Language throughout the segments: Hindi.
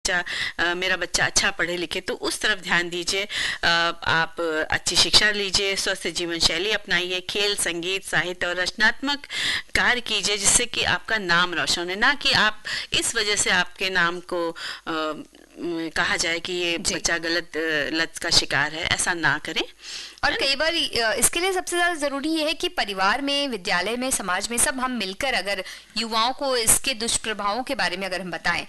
मेरा बच्चा अच्छा पढ़े लिखे, तो उस तरफ ध्यान दीजिए। आप अच्छी शिक्षा लीजिए, स्वस्थ जीवन शैली अपनाइए, खेल, संगीत, साहित्य और रचनात्मक कार्य कीजिए, जिससे कि आपका नाम रोशन हो, ना कि आप इस वजह से आपके नाम को कहा जाए कि ये बच्चा गलत लत का शिकार है। ऐसा ना करें। और कई बार इसके लिए सबसे ज्यादा जरूरी ये है कि परिवार में, विद्यालय में, समाज में सब हम मिलकर अगर युवाओं को इसके दुष्प्रभावों के बारे में अगर हम बताएं,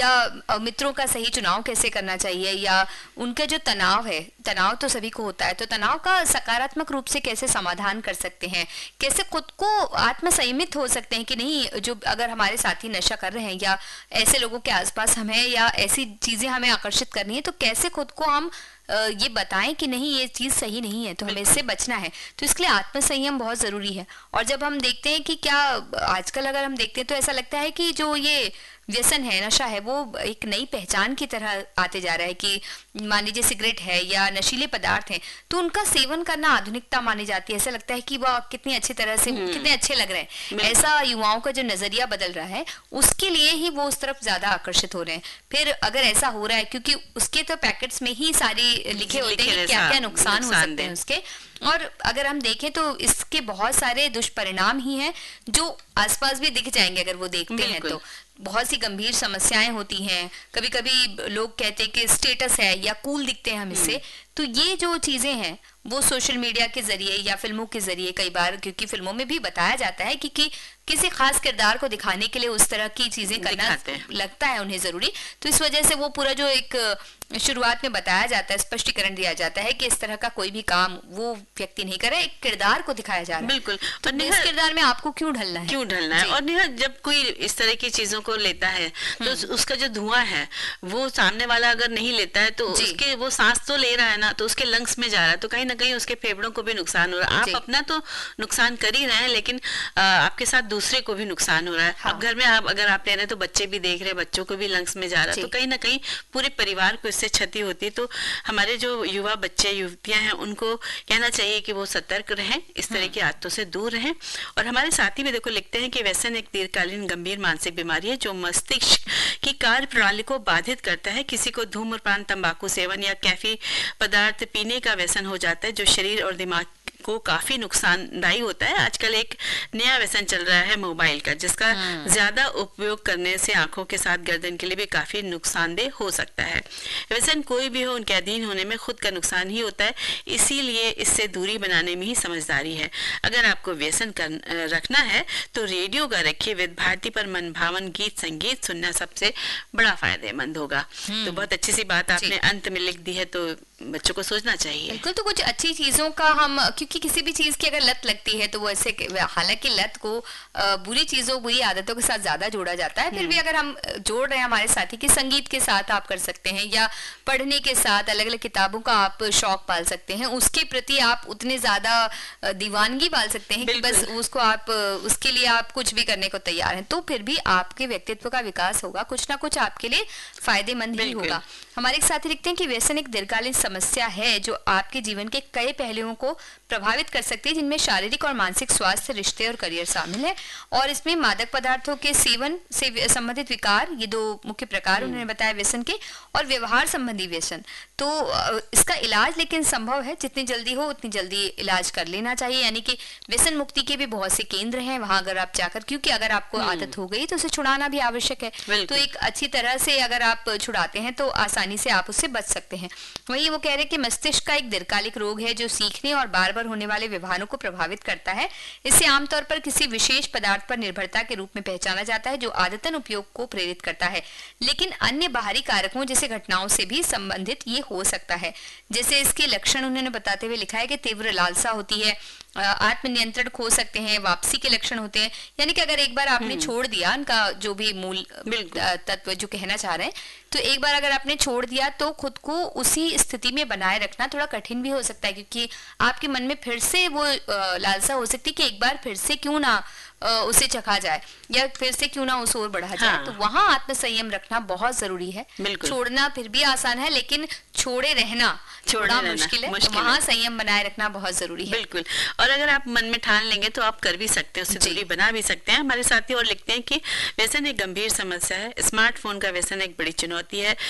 या मित्रों का सही चुनाव कैसे करना चाहिए, या उनका जो तनाव है, तनाव तो सभी को होता है, तो तनाव का सकारात्मक रूप से कैसे समाधान कर सकते हैं, कैसे खुद को आत्मसंयमित हो सकते हैं कि नहीं, जो अगर हमारे साथी नशा कर रहे हैं या ऐसे लोगों के आसपास हमें या ऐसी चीजें हमें आकर्षित करनी है, तो कैसे खुद को हम ये बताएं कि नहीं, ये चीज सही नहीं है, तो हमें इससे बचना है। तो इसके लिए आत्मसंयम बहुत जरूरी है। और जब हम देखते हैं कि क्या आजकल अगर हम देखते हैं तो ऐसा लगता है कि जो ये व्यसन है, नशा है, वो एक नई पहचान की तरह आते जा रहा है कि मान लीजिए सिगरेट है या नशीले पदार्थ हैं, तो उनका सेवन करना आधुनिकता मानी जाती है। ऐसा लगता है कि वह कितनी अच्छी तरह से, कितने अच्छे लग रहे हैं। ऐसा युवाओं का जो नजरिया बदल रहा है, उसके लिए ही वो उस तरफ ज्यादा आकर्षित हो रहे हैं। फिर अगर ऐसा हो रहा है, क्योंकि उसके तो पैकेट्स में ही सारी लिखे होते हैं क्या क्या नुकसान हो सकते हैं उसके, और अगर हम देखें तो इसके बहुत सारे दुष्परिणाम ही हैं जो आसपास भी दिख जाएंगे अगर वो देखते हैं तो। बहुत सी गंभीर समस्याएं होती हैं। कभी कभी लोग कहते हैं कि स्टेटस है या कूल दिखते हैं हम इससे। तो ये जो चीजें हैं वो सोशल मीडिया के जरिए या फिल्मों के जरिए, कई बार क्योंकि फिल्मों में भी बताया जाता है कि किसी खास किरदार को दिखाने के लिए उस तरह की चीजें करना लगता है उन्हें जरूरी, तो इस वजह से वो पूरा जो एक शुरुआत में बताया जाता है, स्पष्टीकरण दिया जाता है कि इस तरह का कोई भी काम वो व्यक्ति नहीं करे, एक किरदार को दिखाया जा रहा है। बिल्कुल। तो इस किरदार में आपको क्यों ढलना है, और नेहा, जब कोई इस तरह की चीजों को लेता है तो उसका जो धुआं है वो सामने वाला अगर नहीं लेता है तो उसके, वो सांस तो ले रहा है ना, तो उसके लंग्स में जा रहा है, तो कहीं ना कहीं उसके फेफड़ों को भी नुकसान हो रहा है। आप अपना तो नुकसान कर ही रहे हैं, लेकिन आपके साथ दूसरे को भी नुकसान हो रहा है। अब घर में अगर आप ले रहे हैं तो बच्चे भी देख रहे हैं, बच्चों को भी लंग्स में जा रहा है, तो कहीं ना कहीं पूरे परिवार को इससे क्षति होती है। तो हमारे जो युवा बच्चे युवतियां हैं उनको कहना चाहिए कि वो सतर्क रहें, इस तरह की आदतों से दूर रहें। और हमारे साथी भी देखो लिखते हैं कि व्यसन एक दीर्घकालीन गंभीर मानसिक बीमारी है जो मस्तिष्क की कार्य प्रणाली को बाधित करता है। किसी को धूम्रपान, तंबाकू सेवन या कैफी पदार्थ पीने का व्यसन हो जाता है जो शरीर और दिमाग को काफी नुकसानदायी होता है। आजकल एक नया व्यसन चल रहा है मोबाइल का, जिसका ज्यादा उपयोग करने से आंखों के साथ गर्दन के लिए भी काफी नुकसानदेह हो सकता है। व्यसन कोई भी हो, उनके अधीन होने में खुद का नुकसान ही होता है, इसीलिए इससे दूरी बनाने में ही समझदारी है। अगर आपको व्यसन रखना है तो रेडियो का रखिए। विद भारती पर मनभावन गीत संगीत सुनना सबसे बड़ा फायदेमंद होगा। तो बहुत अच्छी सी बात आपने अंत में लिख दी है, तो बच्चों को सोचना चाहिए। बिल्कुल। तो कुछ अच्छी चीजों का हम, क्योंकि किसी भी चीज की अगर लत लगती है तो वो ऐसे, हालांकि लत को बुरी चीजों, बुरी आदतों के साथ ज्यादा जोड़ा जाता है, फिर भी अगर हम जोड़ रहे हैं हमारे साथी की, संगीत के साथ आप कर सकते हैं, या पढ़ने के साथ अलग अलग किताबों का आप शौक पाल सकते हैं, उसके प्रति आप उतने ज्यादा दीवानगी पाल सकते हैं कि बस उसको आप, उसके लिए आप कुछ भी करने को तैयार हैं, तो फिर भी आपके व्यक्तित्व का विकास होगा, कुछ ना कुछ आपके लिए फायदेमंद ही होगा। हमारे साथी लिखते हैं कि व्यसन एक दीर्घकालीन समस्या है जो आपके जीवन के कई पहलुओं को प्रभावित कर सकती है, जिनमें शारीरिक और मानसिक स्वास्थ्य, रिश्ते और करियर शामिल है। और इसमें मादक पदार्थों के सेवन से संबंधित विकार, ये दो मुख्य प्रकार उन्होंने बताया व्यसन के, और व्यवहार संबंधी व्यसन। तो इसका इलाज लेकिन संभव है, जितनी जल्दी हो उतनी जल्दी इलाज कर लेना चाहिए। यानी कि व्यसन मुक्ति के भी बहुत से केंद्र हैं, वहां अगर आप जाकर, क्योंकि अगर आपको आदत हो गई तो उसे छुड़ाना भी आवश्यक है। तो एक अच्छी तरह से अगर आप छुड़ाते हैं तो आसानी से आप उससे बच सकते हैं। वही वो कह रहे हैं कि मस्तिष्क का एक दीर्घकालिक रोग है जो सीखने और बार बार होने वाले व्यवहारों को प्रभावित करता है। इसे आमतौर पर किसी विशेष पदार्थ पर निर्भरता के रूप में पहचाना जाता है जो आदतन उपयोग को प्रेरित करता है, लेकिन अन्य बाहरी कारकों जैसे घटनाओं से भी संबंधित ये हो सकता है। जैसे इसके लक्षण उन्होंने बताते हुए लिखा है कि तीव्र लालसा होती है, आत्मनियंत्रण खो सकते हैं, वापसी के लक्षण होते हैं। यानी कि अगर एक बार आपने छोड़ दिया, उनका जो भी मूल तत्व जो कहना चाह रहे हैं, तो एक बार अगर आपने छोड़ दिया तो खुद को उसी स्थिति में बनाए रखना थोड़ा कठिन भी हो सकता है, क्योंकि आपके मन में फिर से वो लालसा हो सकती है कि एक बार फिर से क्यों ना उसे चखा जाए, या फिर से क्यों ना उस ओर बढ़ा जाए। तो वहां आत्मसंयम रखना बहुत जरूरी है। छोड़ना फिर भी आसान है, लेकिन छोड़े रहना थोड़ा मुश्किल है, तो वहां संयम बनाए रखना बहुत जरूरी है। बिल्कुल। और अगर आप मन में ठान लेंगे तो आप कर भी सकते हैं, उससे दूरी बना भी सकते हैं। हमारे साथी और लिखते हैं कि व्यसन एक गंभीर समस्या है, स्मार्टफोन का व्यसन एक बड़ी चुनौती है।